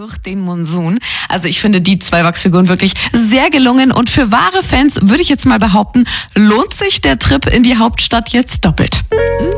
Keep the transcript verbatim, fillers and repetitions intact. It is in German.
durch den Monsun. Also ich finde die zwei Wachsfiguren wirklich sehr gelungen und für wahre Fans würde ich jetzt mal behaupten, lohnt sich der Trip in die Hauptstadt jetzt doppelt.